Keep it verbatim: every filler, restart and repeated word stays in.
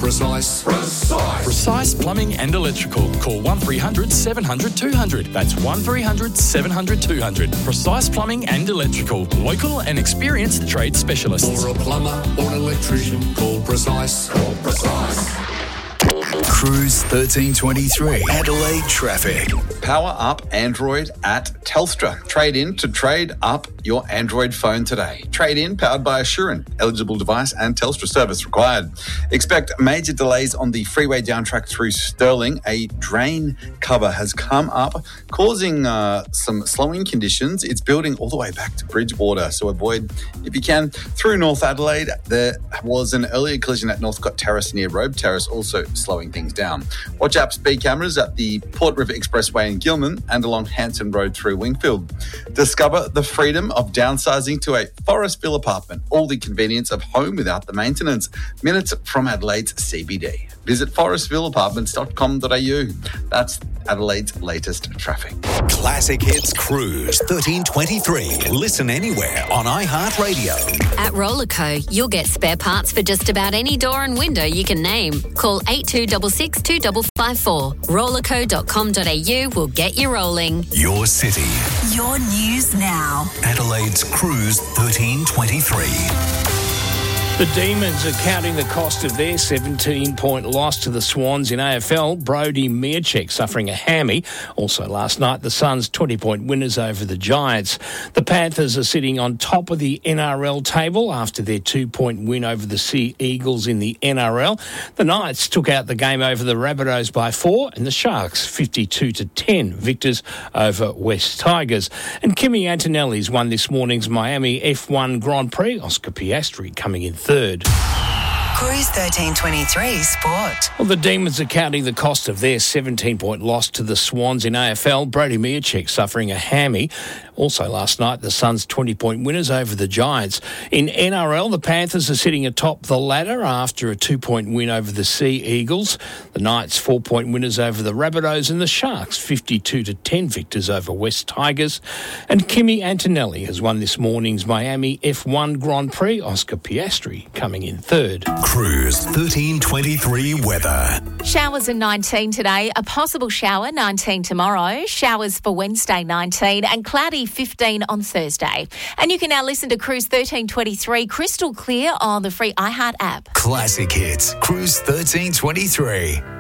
precise. Precise. Precise Plumbing and Electrical. Call one three hundred seven hundred two hundred. That's one three hundred seven hundred two hundred. Precise Plumbing and Electrical. Local and experienced trade specialists. For a plumber or an electrician, call Precise. Call Precise. Cruise thirteen twenty-three. Adelaide traffic. Power up Android at Telstra. Trade in to trade up your Android phone today. Trade in powered by Assurant. Eligible device and Telstra service required. Expect major delays on the freeway down track through Stirling. A drain cover has come up, causing uh, some slowing conditions. It's building all the way back to Bridgewater, so avoid, if you can, through North Adelaide. There was an earlier collision at Northcote Terrace near Robe Terrace, also slowing things down. Watch out speed cameras at the Port River Expressway in Gilman and along Hanson Road through Wingfield. Discover the freedom of downsizing to a Forestville apartment. All the convenience of home without the maintenance. Minutes from Adelaide's C B D. Visit forestville apartments dot com dot a u. That's Adelaide's latest traffic. Classic Hits Cruise thirteen twenty-three. Listen anywhere on iHeartRadio. At Rollerco, you'll get spare parts for just about any door and window you can name. Call eight two six six two five five four. rollerco dot com dot a u will get you rolling. Your city. Your news now. Adelaide's Cruise thirteen twenty-three. The Demons are counting the cost of their seventeen-point loss to the Swans in A F L. Brody Mirchek suffering a hammy. Also last night, the Suns twenty-point winners over the Giants. The Panthers are sitting on top of the N R L table after their two-point win over the Sea Eagles in the N R L. The Knights took out the game over the Rabbitohs by four, and the Sharks fifty-two to ten victors over West Tigers. And Kimi Antonelli's won this morning's Miami F one Grand Prix. Oscar Piastri coming in third. Third. Cruise thirteen twenty-three Sport. Well, the Demons are counting the cost of their seventeen-point loss to the Swans in A F L. Brody Mirchek suffering a hammy. Also last night, the Suns twenty-point winners over the Giants. In N R L, the Panthers are sitting atop the ladder after a two-point win over the Sea Eagles. The Knights four-point winners over the Rabbitohs, and the Sharks fifty-two to ten victors over West Tigers. And Kimi Antonelli has won this morning's Miami F one Grand Prix. Oscar Piastri coming in third. Cruise thirteen twenty-three weather. Showers are nineteen today, a possible shower nineteen tomorrow, showers for Wednesday nineteen, and cloudy fifteen on Thursday. And you can now listen to Cruise thirteen twenty-three crystal clear on the free iHeart app. Classic Hits Cruise thirteen twenty-three.